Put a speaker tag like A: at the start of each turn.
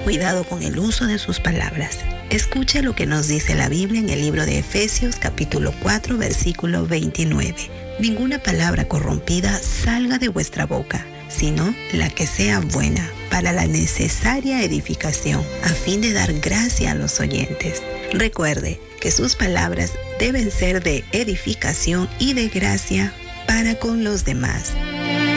A: cuidado con el uso de sus palabras. Escuche lo que nos dice la Biblia en el libro de Efesios capítulo 4 versículo 29. Ninguna palabra corrompida salga de vuestra boca, sino la que sea buena para la necesaria edificación, a fin de dar gracia a los oyentes. Recuerde que sus palabras deben ser de edificación y de gracia para con los demás.